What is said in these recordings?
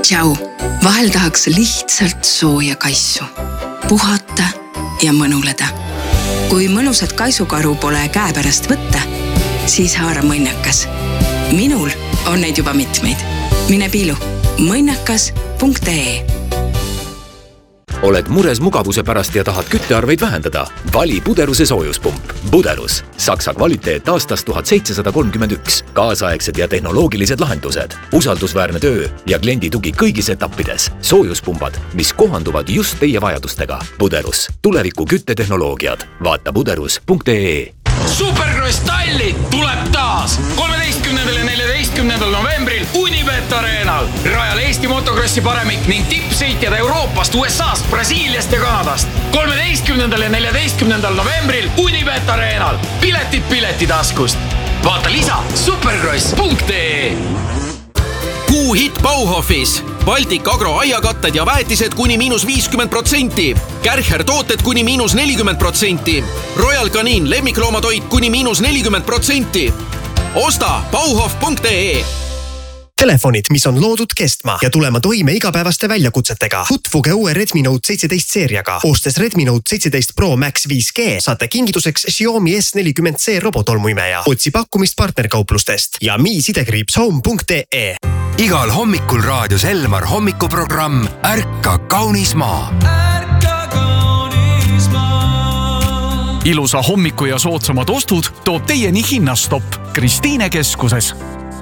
Tšau, vahel tahaks lihtsalt sooja kaisu. Puhata ja mõnuleda. Kui mõnusat kaisukaru pole käepärast võtta, siis haara mõnnakas. Minul on neid juba mitmeid. Mine piilu mõnnakas.ee. Oled mures mugavuse pärast ja tahad küttearveid vähendada? Vali Buderuse soojuspump. Buderus. Saksa kvaliteet aastast 1731. Kaasaegsed ja tehnoloogilised lahendused. Usaldusväärne töö ja kliendi tugi kõigis etappides. Soojuspumbad, mis kohanduvad just teie vajadustega. Buderus. Tuleviku küttetehnoloogiad. Vaata buderus.ee. Supercross Tallinn tuleb taas 13. ja 14. novembril Unibet Arenal. Rajal Eesti motokrossi paremik ning tippsõitjad Euroopast, USAst, Brasiiliast ja Kanadast. 13. ja 14. novembril Unibet Arenal. Piletid piletitaskust. Vaata lisa supercross.ee. Kuuhitt Bauhofis. Baltic Agro aiakatted ja väetised kuni -50%. Kärcher tooted kuni -40%. Royal Canin lemmikloomatoit kuni -40%. Osta bauhof.ee. Telefonid, mis on loodud kestma ja tulema toime igapäevaste väljakutsetega. Tutvuge uue Redmi Note 17 seeriaga. Ostes Redmi Note 17 Pro Max 5G saate kingituseks Xiaomi S40C robotolmuimeja. Otsi pakkumist partnerkauplustest ja mi-home.ee. Igal hommikul raadios Elmar hommikuprogramm Ärka kaunis maa. Ilusa hommiku ja soodsamad ostud toob teieni Hinnastopp Kristiine keskuses.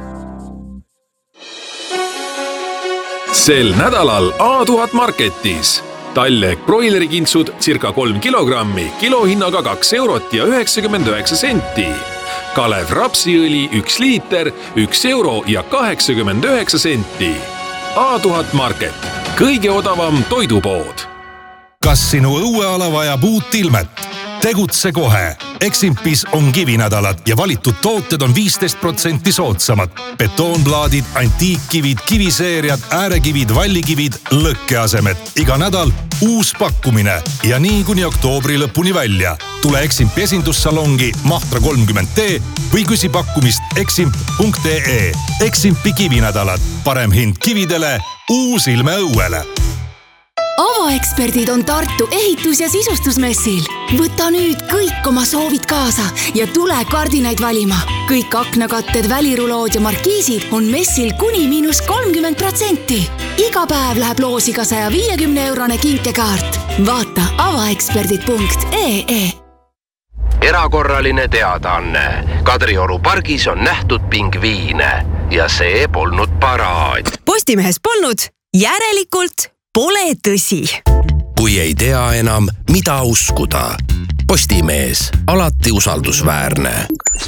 Sel nädalal A1000 Marketis. Tallek broilerikintsud circa 3 kilogrammi, kilohinnaga 2 eurot ja 99 senti. Kalev rapsiõli 1 liiter, 1 euro ja 89 senti. A1000 Market. Kõige odavam toidupood. Kas sinu õueala vajab uut ilmet? Tegutse kohe. Eximpis on kivinädalad ja valitud tooted on 15% soodsamad. Betoonplaadid, antiikkivid, kiviseeriad, äärekivid, vallikivid, lõkkeasemed. Iga nädal uus pakkumine ja nii kuni oktoobri lõpuni välja. Tule Eximpi esindussalongi Mahtra 30T või küsi pakkumist eximp.ee. Eximpi kivinädalad. Parem hind kividele, uus ilme õuele. Avaeksperdid on Tartu ehitus- ja sisustusmessil. Võta nüüd kõik oma soovid kaasa ja tule kardinaid valima. Kõik aknakatted, välirulood ja markiisid on messil kuni -30%. Iga päev läheb loosi ka 150-eurone kinkekaart. Vaata avaeksperdid.ee. Erakorraline teadaanne. Kadrioru pargis on nähtud pingviine ja see polnud paraad. Postimehes polnud, järelikult pole tõsi. Kui ei tea enam, mida uskuda. Postimees, alati usaldusväärne.